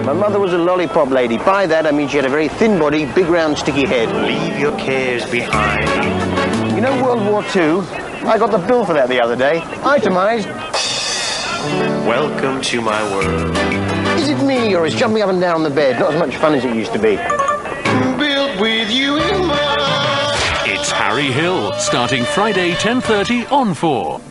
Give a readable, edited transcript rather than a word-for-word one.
My mother was a lollipop lady. By that, I mean she had a very thin body, big round sticky head. Leave your cares behind. You know World War II? I got the bill for that the other day. Itemised. Welcome to my world. Is it me, or is jumping up and down the bed not as much fun as it used to be? Built with you in mind. It's Harry Hill, starting Friday 10:30 on 4.